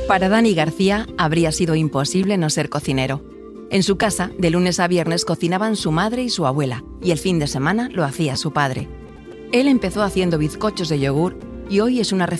Para Dani García habría sido imposible no ser cocinero. En su casa, de lunes a viernes cocinaban su madre y su abuela, y el fin de semana lo hacía su padre. Él empezó haciendo bizcochos de yogur y hoy es una